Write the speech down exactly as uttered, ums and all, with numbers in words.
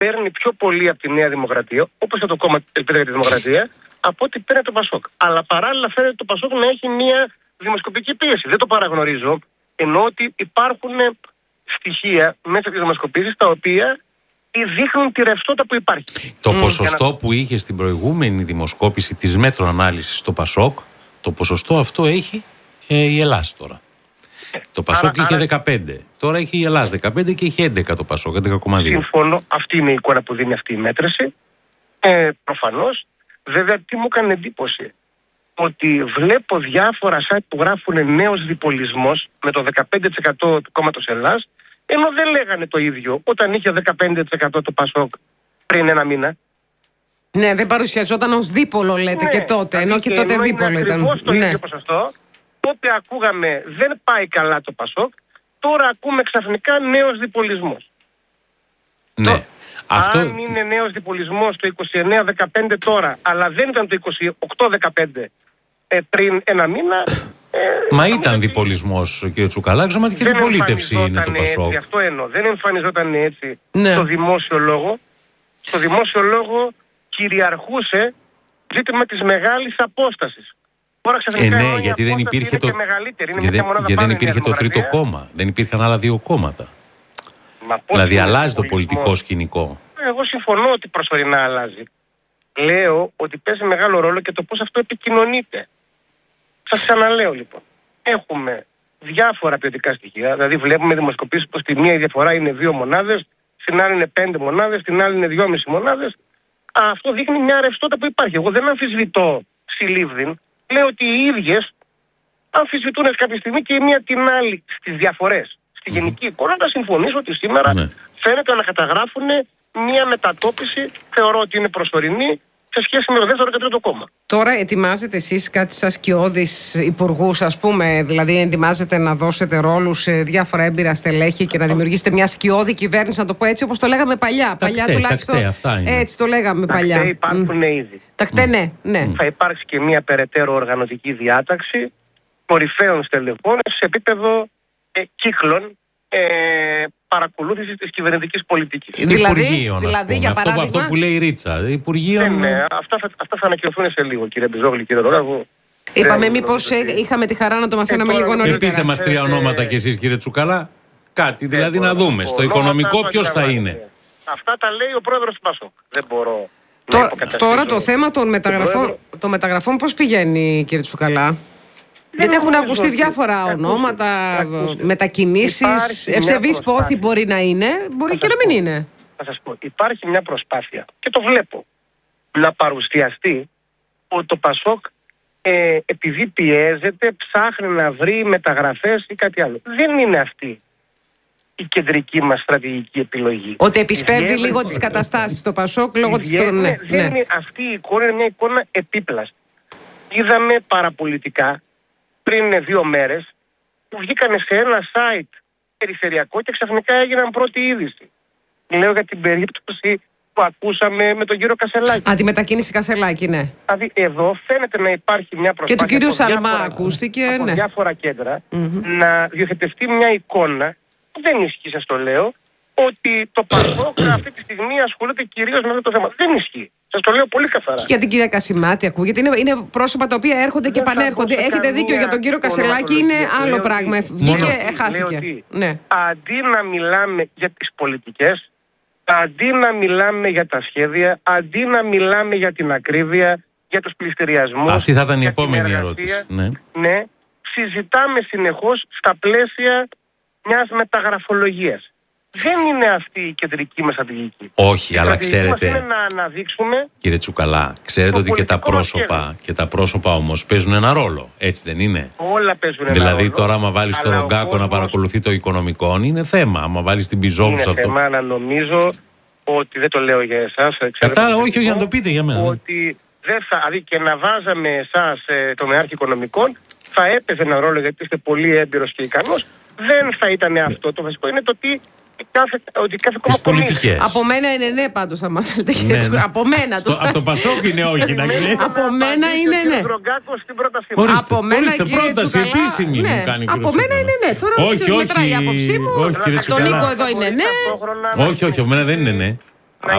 παίρνει πιο πολύ από τη Νέα Δημοκρατία, όπως και το κόμμα Ελπίδα για τη Δημοκρατία, από ό,τι παίρνει το Πασόκ. Αλλά παράλληλα φαίνεται το Πασόκ να έχει μια δημοσκοπική πίεση. Δεν το παραγνωρίζω. Εννοώ ότι υπάρχουν στοιχεία μέσα από τις δημοσκοπήσεις τα οποία δείχνουν τη ρευστότητα που υπάρχει. Το mm. ποσοστό να... που είχε στην προηγούμενη δημοσκόπηση της Μέτρο Ανάλυσης στο Πασόκ, το ποσοστό αυτό έχει ε, η Ελλάς τώρα. Ε, το Πασόκ άρα, είχε άρα... δεκαπέντε. Τώρα έχει η Ελλάς δεκαπέντε και έχει έντεκα το Πασόκ, έντεκα κόμμα δύο. Συμφωνώ. Αυτή είναι η εικόνα που δίνει αυτή η μέτρηση. Ε, προφανώς. Βέβαια, τι μου έκανε εντύπωση. Ότι βλέπω διάφορα site που γράφουν νέος διπολισμός με το δεκαπέντε τοις εκατό του κόμματος Ελλάς, ενώ δεν λέγανε το ίδιο όταν είχε δεκαπέντε τοις εκατό το Πασόκ πριν ένα μήνα. Ναι, δεν παρουσιαζόταν ως δίπολο, λέτε, ναι, και τότε. Ενώ και, και τότε ενώ δίπολο ήταν. Ακριβώς το ναι. ίδιο ποσοστό. Τότε ακούγαμε δεν πάει καλά το Πασόκ, τώρα ακούμε ξαφνικά νέος διπολισμός. Ναι. Το... Αυτό... Αν είναι νέος διπολισμός το είκοσι εννέα δεκαπέντε τώρα, αλλά δεν ήταν το είκοσι οκτώ δεκαπέντε ε, πριν ένα μήνα. Ε, Μα ήταν διπολισμός, κύριε Τσουκαλά, εξωματική αντιπολίτευση είναι το Πασόκ. Έτσι, αυτό εννοώ. Δεν εμφανιζόταν έτσι ναι. στο δημόσιο λόγο. Στο δημόσιο λόγο κυριαρχούσε ζήτημα της μεγάλης απόστασης. Τώρα ξαφνικά ε, ναι, γιατί δεν υπήρχε το, γιατί δεν, γιατί δεν υπήρχε το τρίτο κόμμα. Δεν υπήρχαν άλλα δύο κόμματα. Δηλαδή αλλάζει το πολιτικό σκηνικό. Εγώ συμφωνώ ότι προσωρινά αλλάζει. Λέω ότι παίζει μεγάλο ρόλο και το πώς αυτό επικοινωνείται. Σας ξαναλέω λοιπόν. Έχουμε διάφορα ποιοτικά στοιχεία. Δηλαδή βλέπουμε δημοσκοπήσεις που στη μία η διαφορά είναι δύο μονάδες, στην άλλη είναι πέντε μονάδες, στην άλλη είναι δυόμιση μονάδες. Αυτό δείχνει μια ρευστότητα που υπάρχει. Εγώ δεν αμφισβητώ συλλήβδιν. Λέω ότι οι ίδιες αμφισβητούν κάποια στιγμή και η μία την άλλη στις διαφορές. Στη γενική εικόνα θα συμφωνήσω ότι σήμερα ναι. φαίνεται να καταγράφουν μια μετατόπιση, θεωρώ ότι είναι προσωρινή, σε σχέση με το δεύτερο και τρίτο κόμμα. Τώρα ετοιμάζετε εσείς κάτι σαν σκιώδης υπουργούς, ας πούμε, δηλαδή ετοιμάζετε να δώσετε ρόλους σε διάφορα έμπειρα στελέχη και να δημιουργήσετε μια σκιώδη κυβέρνηση, να το πω έτσι, όπως το λέγαμε παλιά. Τα παλιά κτέ, τουλάχιστον. Τα κτέ, αυτά είναι. Έτσι το λέγαμε τα παλιά. Τα υπάρχουν mm. ήδη. Τα κτέ, ναι, ναι. Mm. Θα υπάρξει και μια περαιτέρω οργανωτική διάταξη κορυφαίων στελεχών σε επίπεδο ε, κύκλων ε, παρακολούθησης της κυβερνητικής πολιτικής. Δηλαδή, Υπουργείων, δηλαδή για αυτό, παράδειγμα... αυτό που λέει η Ρίτσα. Υπουργείων... Ναι, ναι, αυτά, θα, αυτά θα ανακοινωθούν σε λίγο, κύριε Μπιζόγλη, κύριε Ρογάγου. Είπαμε μήπως ότι... είχαμε τη χαρά να το μαθαίναμε ε, λίγο νωρίτερα. Πείτε μας τρία ονόματα κι εσείς, κύριε Τσουκαλά. Κάτι, δηλαδή να δούμε. Στο οικονομικό ποιος θα είναι. Αυτά τα λέει ο πρόεδρος του Πασόκ. Δεν μπορώ... Τώρα, τώρα το θέμα των μεταγραφών, των μεταγραφών πώς πηγαίνει, κύριε Τσουκαλά? Γιατί έχουν ακουστεί διάφορα ονόματα, μετακινήσεις, ευσεβείς πόθη μπορεί να είναι, μπορεί και να μην είναι. Θα σας πω, υπάρχει μια προσπάθεια και το βλέπω να παρουσιαστεί ότι το Πασόκ ε, επειδή πιέζεται ψάχνει να βρει μεταγραφές ή κάτι άλλο. Δεν είναι αυτή η κεντρική μας στρατηγική επιλογή. Ότι επισπεύδει Ιδιαίτερα... λίγο τις καταστάσεις στο Πασόκ λόγω της... Ναι, ναι. Δεν είναι, αυτή η εικόνα είναι μια εικόνα επίπλαστη. Είδαμε παραπολιτικά πριν δύο μέρες που βγήκανε σε ένα site περιφερειακό και ξαφνικά έγιναν πρώτη είδηση. Λέω για την περίπτωση που ακούσαμε με τον κύριο Κασελάκη. Α, τη μετακίνηση Κασελάκη, ναι. Δηλαδή εδώ φαίνεται να υπάρχει μια προσπάθεια. Και του κύριου Σαλμά ακούστηκε, από ναι. διάφορα κέντρα mm-hmm. να διοθετευτεί μια εικόνα που δεν ισχύει, σας το λέω, ότι το Πασόκ αυτή τη στιγμή ασχολείται κυρίως με αυτό το θέμα. Δεν ισχύει. Σας το λέω πολύ καθαρά. Και για την κυρία Κασιμάτη ακούγεται. Είναι, είναι πρόσωπα τα οποία έρχονται δεν και πανέρχονται. Έχετε δίκιο για τον κύριο Κασελάκη, είναι άλλο πράγμα. Βγήκε, χάθηκε. Ναι. Αντί να μιλάμε για τις πολιτικές, αντί να μιλάμε για τα σχέδια, αντί να μιλάμε για την ακρίβεια, για τους πληστηριασμούς. Αυτή θα ήταν η επόμενη ερώτηση. Ναι. ναι, συζητάμε συνεχώς στα πλαίσια μιας μεταγραφολογίας. Δεν είναι αυτή η κεντρική μας στρατηγική. Όχι, η αλλά ξέρετε. Είναι να αναδείξουμε. Κύριε Τσουκαλά, ξέρετε ότι και τα πρόσωπα και τα πρόσωπα όμως παίζουν ένα ρόλο. Έτσι δεν είναι? Όλα παίζουν ένα δηλαδή, ρόλο. Δηλαδή τώρα, άμα βάλεις τον Ρογκάκο κόσμος... να παρακολουθεί το οικονομικό, είναι θέμα. Άμα βάλεις την Μπιζόγλου σε αυτό. Είναι θέμα να νομίζω ότι δεν το λέω για εσάς. Κατά, όχι, όχι, να το πείτε για μένα. Ότι δεν θα, δηλαδή και να βάζαμε εσάς ε, τον Αρχή Οικονομικών, θα έπαιζε ένα ρόλο γιατί είστε πολύ έμπειρος και ικανός. Δεν θα ήταν αυτό. Το βασικό είναι το ότι κάθε, ότι κάθε κόμμα πολιτικές. Από μένα είναι ναι, πάντως, άμα θέλετε. Ναι, ναι. Από μένα. Το... Από το Πασόκ είναι όχι, να ξέρεις. Από μένα είναι ναι. Ορίστε, από μένα ορίστε, πρόταση επίσημη ναι. μου κάνει. Από μένα είναι ναι. Τώρα όχι, όχι, μετράει η άποψή μου. όχι, τον Νίκο εδώ είναι ναι. Όχι, όχι, από μένα δεν είναι ναι.